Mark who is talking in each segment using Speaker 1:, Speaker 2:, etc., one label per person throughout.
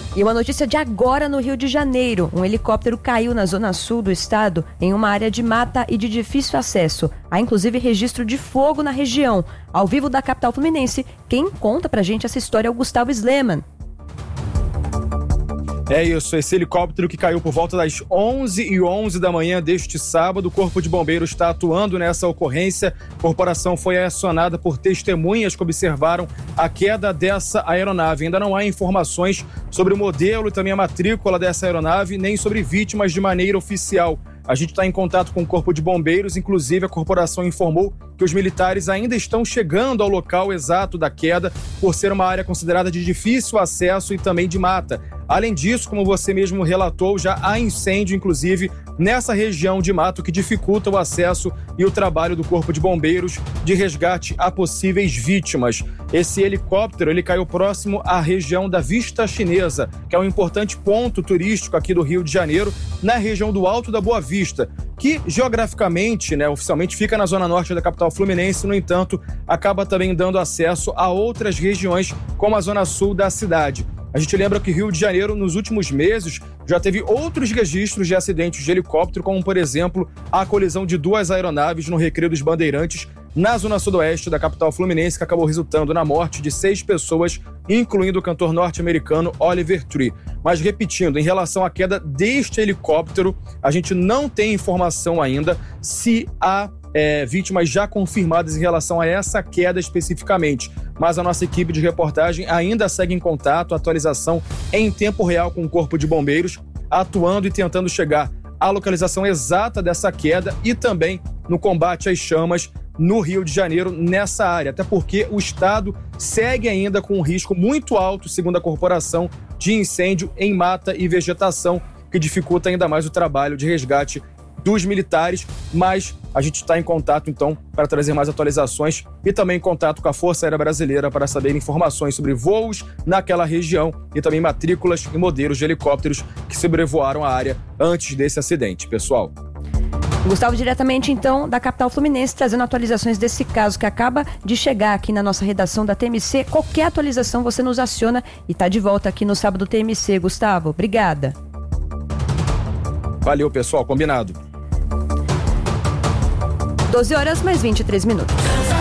Speaker 1: E uma notícia de agora no Rio de Janeiro. Um helicóptero caiu na zona sul do estado, em uma área de mata e de difícil acesso. Há inclusive registro de fogo na região. Ao vivo da capital fluminense, quem conta pra gente essa história é o Gustavo Sleman.
Speaker 2: É isso, esse helicóptero que caiu por volta das 11h11 da manhã deste sábado. O Corpo de Bombeiros está atuando nessa ocorrência. A corporação foi acionada por testemunhas que observaram a queda dessa aeronave. Ainda não há informações sobre o modelo e também a matrícula dessa aeronave, nem sobre vítimas de maneira oficial. A gente está em contato com o Corpo de Bombeiros, inclusive a corporação informou que os militares ainda estão chegando ao local exato da queda, por ser uma área considerada de difícil acesso e também de mata. Além disso, como você mesmo relatou, já há incêndio, inclusive, nessa região de mato que dificulta o acesso e o trabalho do Corpo de Bombeiros de resgate a possíveis vítimas. Esse helicóptero, ele caiu próximo à região da Vista Chinesa, que é um importante ponto turístico aqui do Rio de Janeiro, na região do Alto da Boa Vista, que geograficamente, oficialmente fica na zona norte da capital fluminense, no entanto, acaba também dando acesso a outras regiões, como a zona sul da cidade. A gente lembra que Rio de Janeiro, nos últimos meses, já teve outros registros de acidentes de helicóptero, como, por exemplo, a colisão de 2 aeronaves no Recreio dos Bandeirantes, na zona sudoeste da capital fluminense, que acabou resultando na morte de 6 pessoas, incluindo o cantor norte-americano Oliver Tree. Mas, repetindo, em relação à queda deste helicóptero, a gente não tem informação ainda se há vítimas já confirmadas em relação a essa queda especificamente. Mas a nossa equipe de reportagem ainda segue em contato, atualização em tempo real com o Corpo de Bombeiros, atuando e tentando chegar à localização exata dessa queda e também no combate às chamas no Rio de Janeiro, nessa área. Até porque o estado segue ainda com um risco muito alto, segundo a corporação, de incêndio em mata e vegetação, que dificulta ainda mais o trabalho de resgate dos militares, mas a gente está em contato, então, para trazer mais atualizações e também em contato com a Força Aérea Brasileira para saber informações sobre voos naquela região e também matrículas e modelos de helicópteros que sobrevoaram a área antes desse acidente, pessoal.
Speaker 1: Gustavo, diretamente, então, da capital fluminense, trazendo atualizações desse caso que acaba de chegar aqui na nossa redação da TMC. Qualquer atualização você nos aciona e está de volta aqui no Sábado TMC. Gustavo, obrigada.
Speaker 2: Valeu, pessoal, combinado.
Speaker 1: 12 horas mais 23 minutos.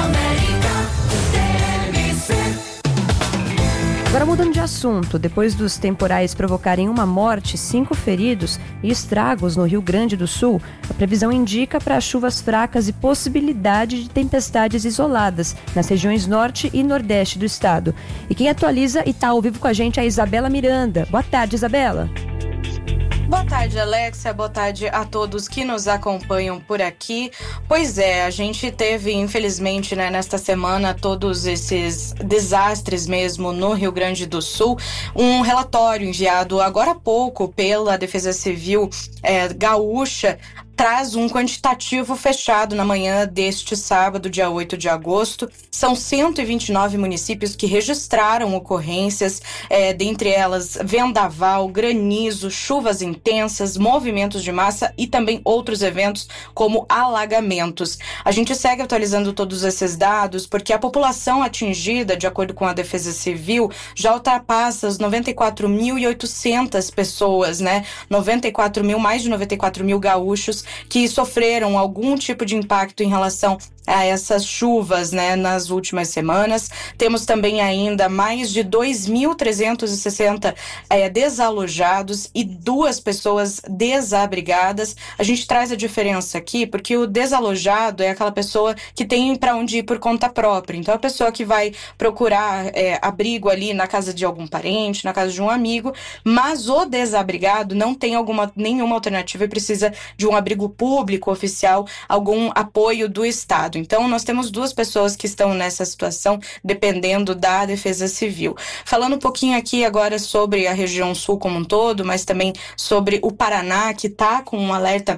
Speaker 1: Agora mudando de assunto, depois dos temporais provocarem uma morte, 5 feridos e estragos no Rio Grande do Sul, a previsão indica para chuvas fracas e possibilidade de tempestades isoladas nas regiões norte e nordeste do estado. E quem atualiza e está ao vivo com a gente é a Isabela Miranda. Boa tarde, Isabela.
Speaker 3: Boa tarde, Alexia. Boa tarde a todos que nos acompanham por aqui. Pois é, a gente teve, infelizmente, nesta semana, todos esses desastres mesmo no Rio Grande do Sul. Um relatório enviado agora há pouco pela Defesa Civil gaúcha traz um quantitativo fechado na manhã deste sábado, dia 8 de agosto. São 129 municípios que registraram ocorrências, dentre elas vendaval, granizo, chuvas intensas, movimentos de massa e também outros eventos como alagamentos. A gente segue atualizando todos esses dados porque a população atingida, de acordo com a Defesa Civil, já ultrapassa as 94.800 pessoas, mais de 94 mil gaúchos que sofreram algum tipo de impacto em relação a essas chuvas, nas últimas semanas. Temos também ainda mais de 2.360 desalojados e 2 pessoas desabrigadas. A gente traz a diferença aqui porque o desalojado é aquela pessoa que tem para onde ir por conta própria. Então, a pessoa que vai procurar abrigo ali na casa de algum parente, na casa de um amigo, mas o desabrigado não tem nenhuma alternativa e precisa de um abrigo público, oficial, algum apoio do Estado. Então, nós temos 2 pessoas que estão nessa situação, dependendo da Defesa Civil. Falando um pouquinho aqui agora sobre a região sul como um todo, mas também sobre o Paraná, que está com um alerta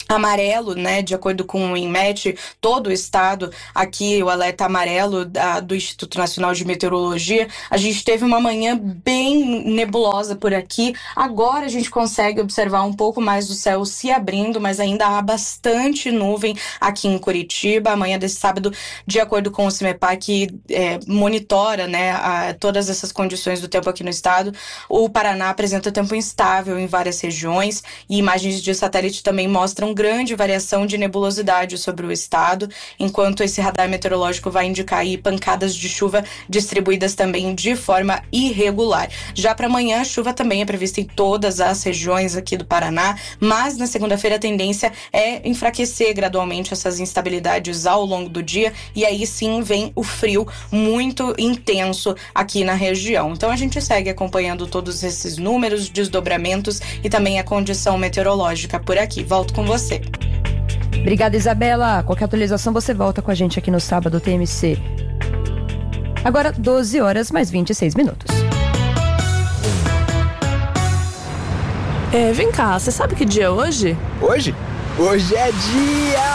Speaker 3: amarelo, né, de acordo com o INMET, todo o estado, aqui o alerta amarelo do Instituto Nacional de Meteorologia. A gente teve uma manhã bem nebulosa por aqui. Agora a gente consegue observar um pouco mais do céu se abrindo, mas ainda há bastante nuvem aqui em Curitiba. Amanhã desse sábado, de acordo com o CIMEPAR, que monitora, né, todas essas condições do tempo aqui no estado, o Paraná apresenta tempo instável em várias regiões e imagens de satélite também mostram grande variação de nebulosidade sobre o estado, enquanto esse radar meteorológico vai indicar aí pancadas de chuva distribuídas também de forma irregular. Já para amanhã, a chuva também é prevista em todas as regiões aqui do Paraná, mas na segunda-feira a tendência é enfraquecer gradualmente essas instabilidades ao longo do dia, e aí sim vem o frio muito intenso aqui na região. Então a gente segue acompanhando todos esses números, desdobramentos e também a condição meteorológica por aqui. Volto com você.
Speaker 1: Obrigada, Isabela. Qualquer atualização você volta com a gente aqui no Sábado TMC. Agora 12 horas mais 26 minutos.
Speaker 4: Vem cá, você sabe que dia é hoje?
Speaker 5: Hoje? Hoje é dia